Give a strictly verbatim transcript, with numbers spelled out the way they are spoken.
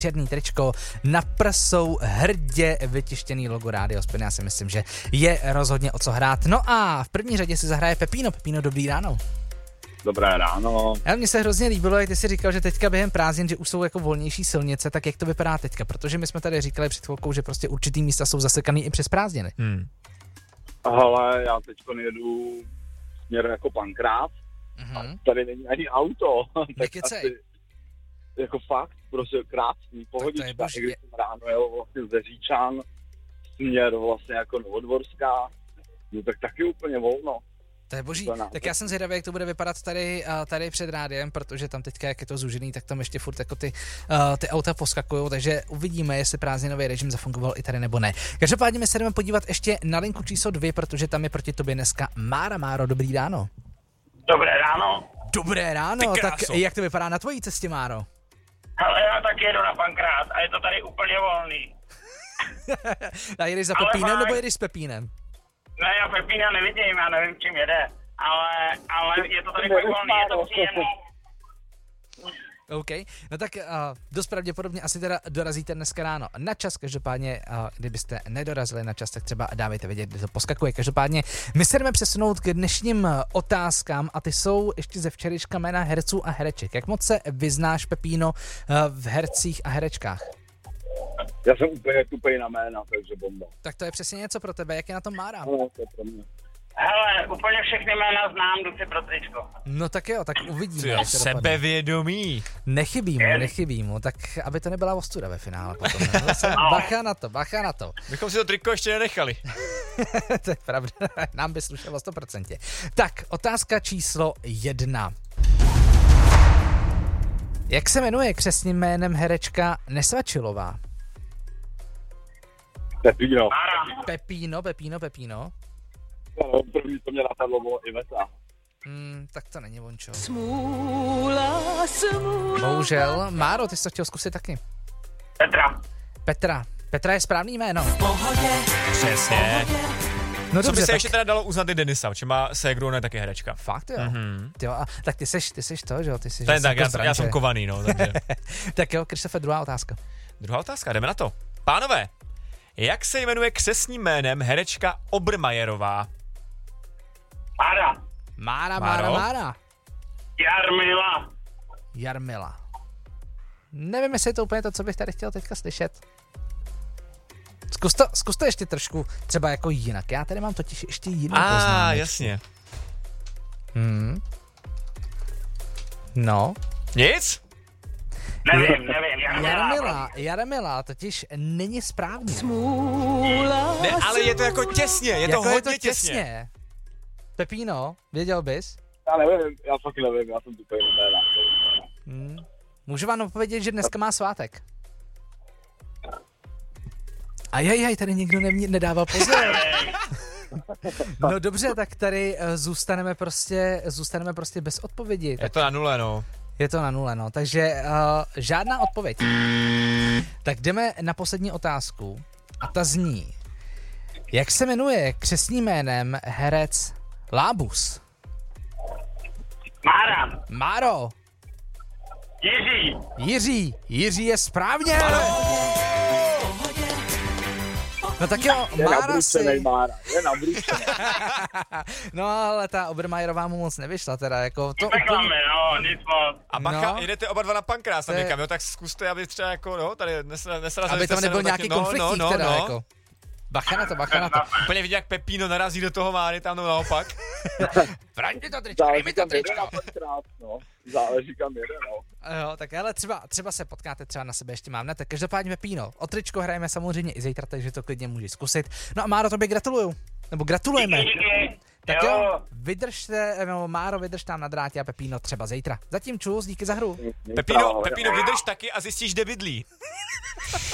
černý tričko, na prsou hrdě vytištěný logo Rádio Spin. Já si myslím, že je rozhodně o co hrát. No a v první řadě si zahraje Pepíno. Pepíno, dobrý ráno. Dobré ráno. Ale mně se hrozně líbilo, jak ty jsi říkal, že teďka během prázdnin, že už jsou jako volnější silnice, tak jak to vypadá teďka? Protože my jsme tady říkali před chvilkou, že prostě určitý místa jsou zasekaný i přes prázdniny. Hmm. Ale já teďko jedu směrem jako Pankrát. Mm-hmm. Tady není ani auto. Tak asi, jako fakt, prostě krásný, pohodička. I když jsem ráno jel vlastně ze Říčan směr vlastně jako Novodvorská, no tak taky úplně volno. To je boží. Tak já jsem zvědavý, jak to bude vypadat tady, tady před rádiem, protože tam teďka, jak je to zúžený, tak tam ještě furt jako ty, uh, ty auta poskakujou, takže uvidíme, jestli prázdninový režim zafungoval i tady nebo ne. Každopádně my se jdeme podívat ještě na linku číslo dvě, protože tam je proti tobě dneska Mára. Máro, dobrý ráno. Dobré ráno. Dobré ráno, tak jak to vypadá na tvojí cestě, Máro? Ale já taky jedu na Pankrát a je to tady úplně volný. A jedeš za Pepínem nebo jedeš s Pepínem? Ne, já Pepína nevidím, já nevím, čím jede, ale, ale je to tady fakt volný, je to příjemný. OK, no tak uh, dost pravděpodobně asi teda dorazíte dneska ráno na čas, každopádně uh, kdybyste nedorazili na čas, tak třeba dávejte vědět, kde to poskakuje. Každopádně my se jdeme přesunout k dnešním otázkám a ty jsou ještě ze včerejška jména herců a hereček. Jak moc se vyznáš, Pepíno, uh, v hercích a herečkách? Já jsem úplně tupej na jména, takže bomba. Tak to je přesně něco pro tebe, jak je na tom Mára? No, to je pro mě. Hele, úplně všechny jména znám, jdu si pro tričko. No tak jo, tak uvidíme. Jo, sebevědomí. Nechybí mu, nechybí mu, tak aby to nebyla ostuda ve finále potom. Zase bacha na to, bacha na to. Bychom si to triko ještě nenechali. To je pravda, nám by slušelo sto procent. Tak, otázka číslo jedna. Jak se jmenuje křestním jménem herečka Nesvačilová? Pepíno. Pepíno, Pepíno, Pepíno. No, první to mě napadlo bylo Iveta. Hmm, tak to není vončo. Smůla, smůla. Bohužel. Máro, ty jsi to chtěl zkusit taky. Petra. Petra. Petra je správný jméno. V pohodě. Přesně. No co dobře, by se tak... ještě teda dalo uznat i Denisa, protože má ségru, ona je taky herečka. Fakt jo? Mm-hmm. Ty jo, a, tak ty seš, ty seš to, že jo? Ty seš, to je tak, já, já jsem kovaný, no. Takže. Tak jo, Krištofe, druhá otázka. Druhá otázka, jdeme na to. Pánové, jak se jmenuje křestním jménem herečka Obermajerová? Mára. Mára, Mára, Mára. Jarmila. Jarmila. Nevím, jestli je to úplně to, co bych tady chtěl teďka slyšet. Zkus to, zkus to ještě trošku třeba jako jinak. Já tady mám totiž ještě jinou poznámečku. A jasně. Hmm. No. Nic? Nevím, nevím. Jarmila. Jarmila, Jarmila totiž není správný. Smůla. Ne, ale je to jako těsně, je to jako hodně je to těsně. těsně. Pepíno, věděl bys? Já nevím, já fakt nevím, já jsem tupej na jména. Hmm. Můžu vám odpovědět, že dneska má svátek. Ajajaj, tady nikdo ne- nedával pozor. No dobře, tak tady uh, zůstaneme prostě, zůstaneme prostě bez odpovědi. Je Tak to na nule, no. je to na nule, no. Takže uh, žádná odpověď. Tak jdeme na poslední otázku. A ta zní. Jak se jmenuje křestním jménem herec Lábus? Mára. Máro. Jiří. Jiří. Jiří je správně. No tak jo, Je Mára si... Mára, je nabrušenej. No ale ta Obermajerová mu moc nevyšla teda, jako to úplně... Reklamy, no, nic moc. A bacha, No. jedete oba dva na Pankrát tam To je- někam, jo, tak zkuste, aby třeba jako, no, tady nesra- nesrazili Aby jste tam se, nebyl no, nějaký taky- no, konfliktík no, no, teda, no. jako. Bacha na to, bacha na to. Úplně vidím, jak Pepíno narazí do toho Máry, tam no naopak. Vraň mi to tričko, dej mi Záleží to kam jede tričko. na Pankrát, no. Záleží kam jede, no. Jo, tak ale třeba, třeba se potkáte, třeba na sebe ještě mám. Ne, tak každopádně Pepíno, o tričko hrajeme samozřejmě i zítra, takže to klidně můžeš zkusit. No a Máro, tobě gratuluju. Nebo gratulujeme. Díky. Tak Jo. jo, vydržte, nebo Máro, vydrž tam na drátě a Pepíno třeba zítra. Zatím čus, díky za hru. Pepíno, Pepíno, vydrž taky a zjistíš, kde bydlí.